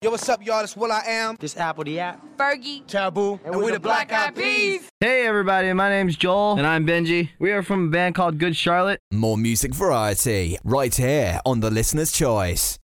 Yo, what's up, y'all? It's Will I Am. This Apple the App. Fergie. Taboo. And we're the Black Eyed Peas. Hey everybody, my name's Joel. And I'm Benji. We are from a band called Good Charlotte. More music variety right here on The Listener's Choice.